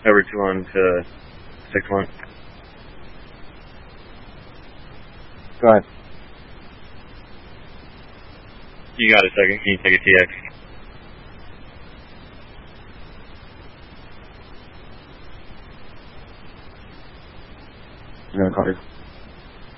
Over 2 to 6-1. Go ahead. You got a second. Can you take a TX? I'm going to call you.